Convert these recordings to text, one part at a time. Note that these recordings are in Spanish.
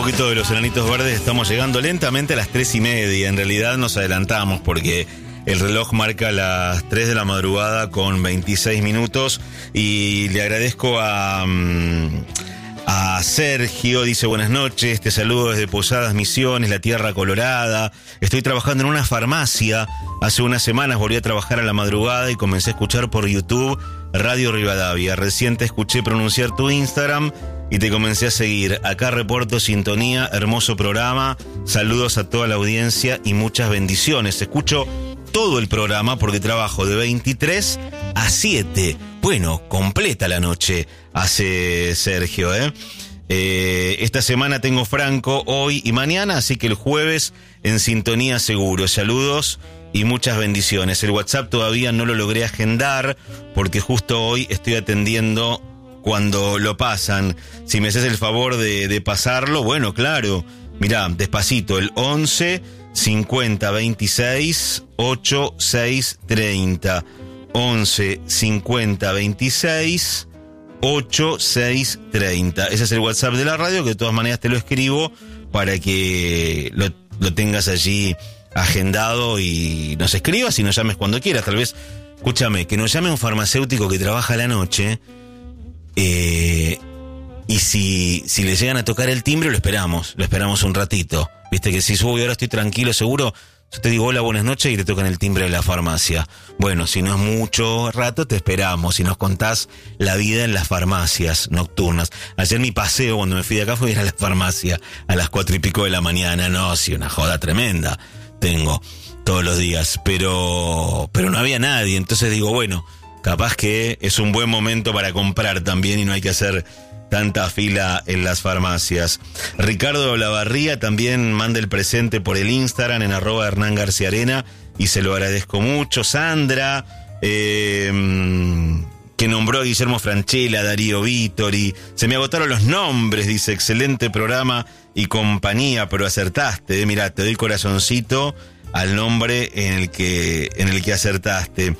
poquito de los Enanitos Verdes, estamos llegando lentamente a las 3:30. En realidad nos adelantamos porque el reloj marca las 3 de la madrugada con 26 minutos. Y le agradezco a Sergio, dice buenas noches, te saludo desde Posadas Misiones, la Tierra Colorada. Estoy trabajando en una farmacia. Hace unas semanas volví a trabajar a la madrugada y comencé a escuchar por YouTube Radio Rivadavia. Recién te escuché pronunciar tu Instagram y te comencé a seguir. Acá reporto sintonía, hermoso programa. Saludos a toda la audiencia y muchas bendiciones. Escucho todo el programa porque trabajo de 23 a 7. Bueno, completa la noche, hace Sergio, Esta semana tengo Franco hoy y mañana, así que el jueves en sintonía seguro. Saludos y muchas bendiciones. El WhatsApp todavía no lo logré agendar porque justo hoy estoy atendiendo cuando lo pasan. Si me haces el favor de pasarlo, bueno, claro. Mirá, despacito, el 11 50 26 86 30. 11 50 26 86 30. Ese es el WhatsApp de la radio, que de todas maneras te lo escribo para que lo tengas allí agendado y nos escribas y nos llames cuando quieras. Tal vez, escúchame, que nos llame un farmacéutico que trabaja a la noche, y si le llegan a tocar el timbre, lo esperamos un ratito. Viste que si subo y ahora estoy tranquilo, seguro, yo te digo hola, buenas noches y te tocan el timbre de la farmacia. Bueno, si no es mucho rato, te esperamos y nos contás la vida en las farmacias nocturnas. Ayer mi paseo cuando me fui de acá fue ir a la farmacia a las 4:00 de la mañana. No, sí, una joda tremenda tengo todos los días, pero no había nadie. Entonces digo, bueno, capaz que es un buen momento para comprar también y no hay que hacer tanta fila en las farmacias. Ricardo Olavarría también manda el presente por el Instagram en @Hernán García Arena y se lo agradezco mucho. Sandra, que nombró a Guillermo Franchella, Darío Vittori. Se me agotaron los nombres, dice, excelente programa y compañía, pero acertaste. Mirá, te doy corazoncito al nombre en el que acertaste.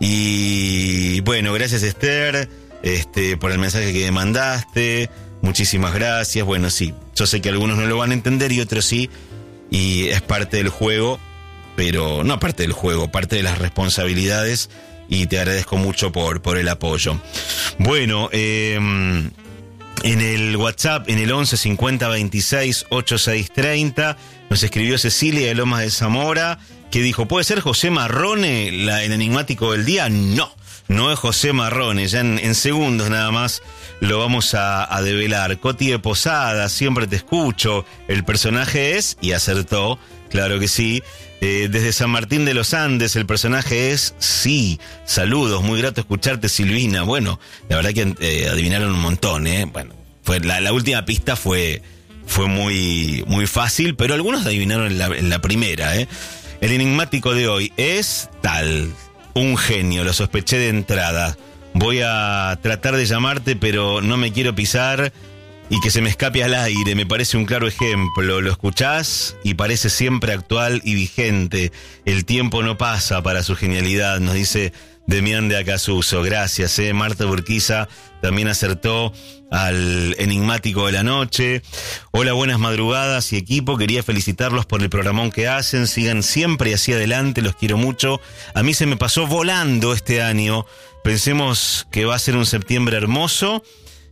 Y bueno, gracias Esther, por el mensaje que me mandaste. Muchísimas gracias. Bueno, sí, yo sé que algunos no lo van a entender y otros sí, y es parte del juego, pero no parte del juego, parte de las responsabilidades, y te agradezco mucho por el apoyo. Bueno, en el WhatsApp, en el 11 50 26 86 30, nos escribió Cecilia de Lomas de Zamora, que dijo, ¿puede ser José Marrone el enigmático del día? No es José Marrone, ya en segundos nada más lo vamos a develar. Coti de Posada, siempre te escucho, el personaje es, y acertó, claro que sí. Desde San Martín de los Andes, el personaje es, sí, saludos, muy grato escucharte, Silvina. Bueno, la verdad que adivinaron un montón, Bueno, la última pista fue muy, muy fácil, pero algunos adivinaron en la primera, El enigmático de hoy es tal... Un genio, lo sospeché de entrada. Voy a tratar de llamarte, pero no me quiero pisar y que se me escape al aire. Me parece un claro ejemplo. Lo escuchás y parece siempre actual y vigente. El tiempo no pasa para su genialidad, nos dice Demián de Acasuso. Gracias, Marta Burquiza también acertó al enigmático de la noche. Hola, buenas madrugadas y equipo, quería felicitarlos por el programón que hacen, sigan siempre hacia adelante, los quiero mucho. A mí se me pasó volando este año, pensemos que va a ser un septiembre hermoso,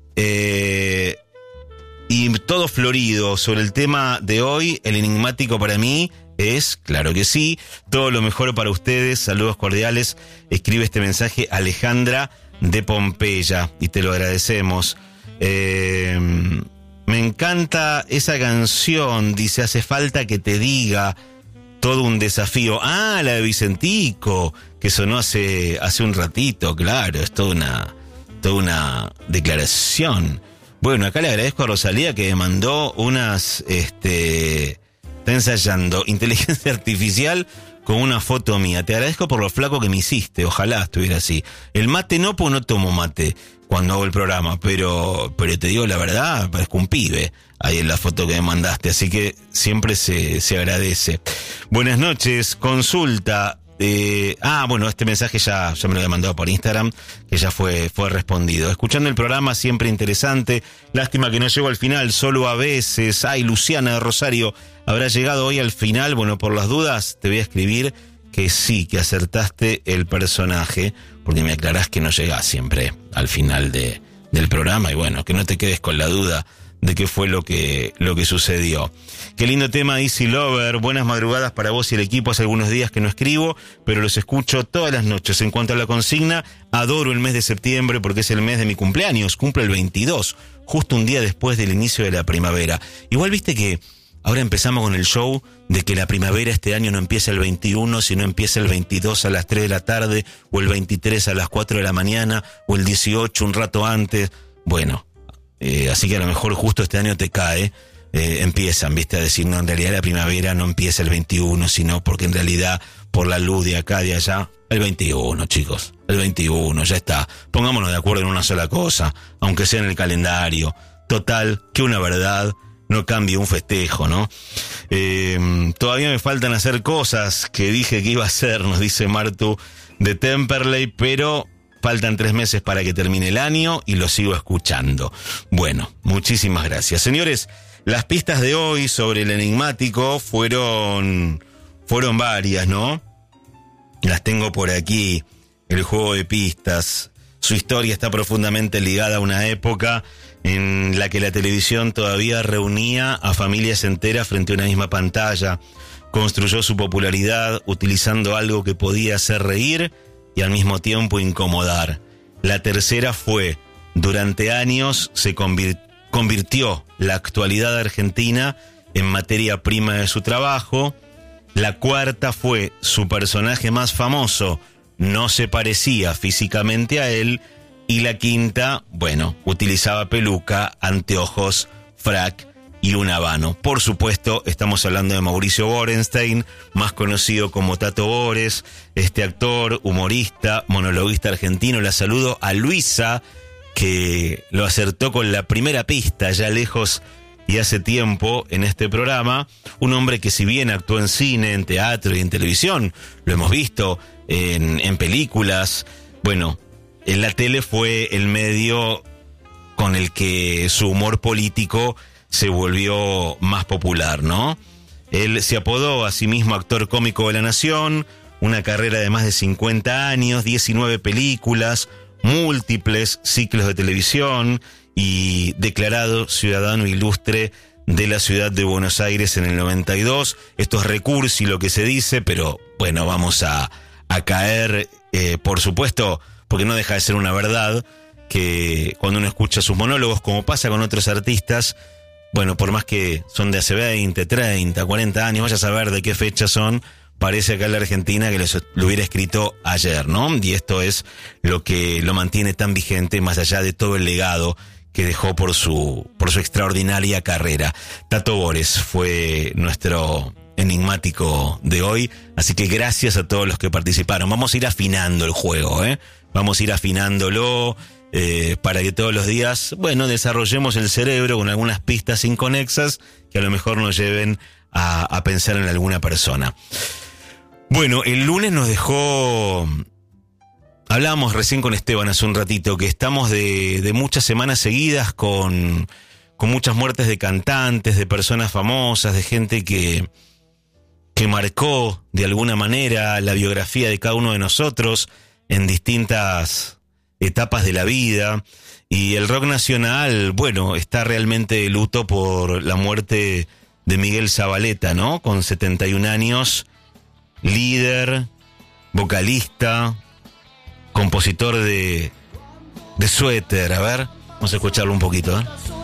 y todo florido. Sobre el tema de hoy, el enigmático para mí es, claro que sí, todo lo mejor para ustedes, saludos cordiales, escribe este mensaje Alejandra de Pompeya y te lo agradecemos. Me encanta esa canción, dice, hace falta que te diga, todo un desafío. Ah, la de Vicentico, que sonó hace un ratito, claro, es toda una declaración. Bueno, acá le agradezco a Rosalía que me mandó unas, está ensayando inteligencia artificial con una foto mía. Te agradezco por lo flaco que me hiciste, ojalá estuviera así. El mate no, pues no tomo mate cuando hago el programa, pero te digo la verdad, parezco un pibe ahí en la foto que me mandaste, así que siempre se agradece. Buenas noches, consulta, Bueno, este mensaje ya me lo había mandado por Instagram, que ya fue respondido. Escuchando el programa, siempre interesante. Lástima que no llego al final, solo a veces. Ay, Luciana de Rosario, ¿habrá llegado hoy al final? Bueno, por las dudas, te voy a escribir que sí, que acertaste el personaje, porque me aclarás que no llegás siempre al final del programa, y bueno, que no te quedes con la duda de qué fue lo que sucedió. Qué lindo tema, Easy Lover. Buenas madrugadas para vos y el equipo. Hace algunos días que no escribo, pero los escucho todas las noches. En cuanto a la consigna, adoro el mes de septiembre porque es el mes de mi cumpleaños. Cumple el 22, justo un día después del inicio de la primavera. Igual viste que ahora empezamos con el show de que la primavera este año no empieza el 21, sino empieza el 22 a las 3 de la tarde, o el 23 a las 4 de la mañana, o el 18 un rato antes. Bueno, así que a lo mejor justo este año te cae, empiezan, viste, a decir, no, en realidad la primavera no empieza el 21, sino porque en realidad por la luz de acá, de allá, el 21, chicos, el 21, ya está. Pongámonos de acuerdo en una sola cosa, aunque sea en el calendario. Total, que una verdad no cambie un festejo, ¿no? Todavía me faltan hacer cosas que dije que iba a hacer, nos dice Martu de Temperley, pero faltan 3 meses para que termine el año y lo sigo escuchando. Bueno, muchísimas gracias. Señores, las pistas de hoy sobre el enigmático fueron varias, ¿no? Las tengo por aquí, el juego de pistas. Su historia está profundamente ligada a una época en la que la televisión todavía reunía a familias enteras frente a una misma pantalla. Construyó su popularidad utilizando algo que podía hacer reír y al mismo tiempo incomodar. La tercera fue, durante años se convirtió la actualidad argentina en materia prima de su trabajo. La cuarta fue, su personaje más famoso no se parecía físicamente a él. Y la quinta, bueno, utilizaba peluca, anteojos, frac y un habano. Por supuesto, estamos hablando de Mauricio Borenstein, más conocido como Tato Bores, este actor, humorista, monologuista argentino. La saludo a Luisa, que lo acertó con la primera pista, ya lejos y hace tiempo en este programa. Un hombre que, si bien actuó en cine, en teatro y en televisión, lo hemos visto en películas, bueno, en la tele fue el medio con el que su humor político se volvió más popular, ¿no? Él se apodó a sí mismo actor cómico de la nación, una carrera de más de 50 años, 19 películas, múltiples ciclos de televisión y declarado ciudadano ilustre de la ciudad de Buenos Aires en el 92. Esto es recursi lo que se dice, pero bueno, vamos a caer, por supuesto, porque no deja de ser una verdad que cuando uno escucha sus monólogos, como pasa con otros artistas, bueno, por más que son de hace 20, 30, 40 años, vaya a saber de qué fecha son, parece acá en la Argentina que lo hubiera escrito ayer, ¿no? Y esto es lo que lo mantiene tan vigente, más allá de todo el legado que dejó por su extraordinaria carrera. Tato Bores fue nuestro enigmático de hoy, así que gracias a todos los que participaron. Vamos a ir afinando el juego, vamos a ir afinándolo para que todos los días, bueno, desarrollemos el cerebro con algunas pistas inconexas que a lo mejor nos lleven a pensar en alguna persona. Bueno, el lunes nos dejó... Hablábamos recién con Esteban hace un ratito que estamos de muchas semanas seguidas con muchas muertes de cantantes, de personas famosas, de gente que marcó de alguna manera la biografía de cada uno de nosotros en distintas etapas de la vida. Y el rock nacional, bueno, está realmente de luto por la muerte de Miguel Zavaleta, ¿no? Con 71 años, líder, vocalista, compositor de Suéter. A ver, vamos a escucharlo un poquito, ¿eh?